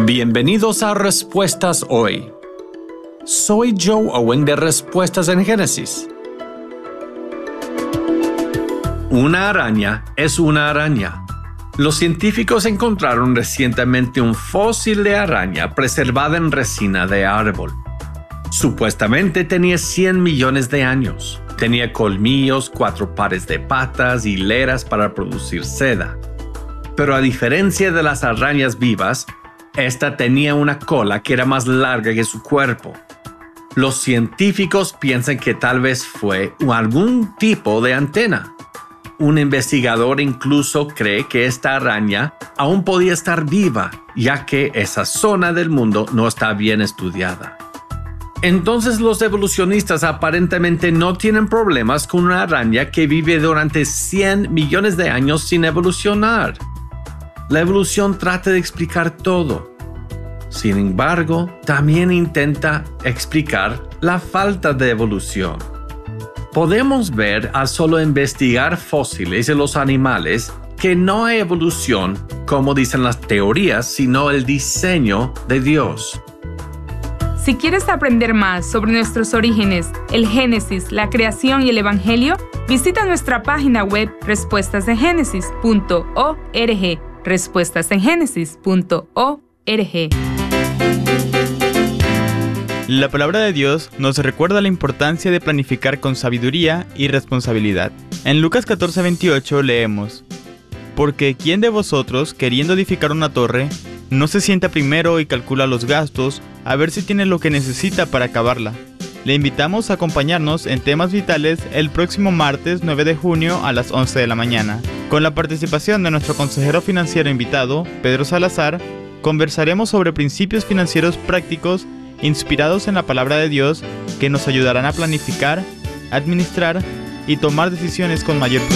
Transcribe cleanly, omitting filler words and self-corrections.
Bienvenidos a Respuestas Hoy. Soy Joe Owen de Respuestas en Génesis. Una araña es una araña. Los científicos encontraron recientemente un fósil de araña preservada en resina de árbol. Supuestamente tenía 100 millones de años. Tenía colmillos, 4 pares de patas y hileras para producir seda. Pero a diferencia de las arañas vivas, esta tenía una cola que era más larga que su cuerpo. Los científicos piensan que tal vez fue algún tipo de antena. Un investigador incluso cree que esta araña aún podía estar viva, ya que esa zona del mundo no está bien estudiada. Entonces los evolucionistas aparentemente no tienen problemas con una araña que vive durante 100 millones de años sin evolucionar. La evolución trata de explicar todo. Sin embargo, también intenta explicar la falta de evolución. Podemos ver al solo investigar fósiles de los animales que no hay evolución, como dicen las teorías, sino el diseño de Dios. Si quieres aprender más sobre nuestros orígenes, el Génesis, la creación y el Evangelio, visita nuestra página web respuestasengenesis.org. respuestasengenesis.org. La palabra de Dios nos recuerda la importancia de planificar con sabiduría y responsabilidad. En Lucas 14:28 leemos: Porque ¿quién de vosotros, queriendo edificar una torre, no se sienta primero y calcula los gastos a ver si tiene lo que necesita para acabarla? Le invitamos a acompañarnos en Temas Vitales el próximo martes 9 de junio a las 11 de la mañana. Con la participación de nuestro consejero financiero invitado, Pedro Salazar, conversaremos sobre principios financieros prácticos inspirados en la palabra de Dios que nos ayudarán a planificar, administrar y tomar decisiones con mayor prudencia.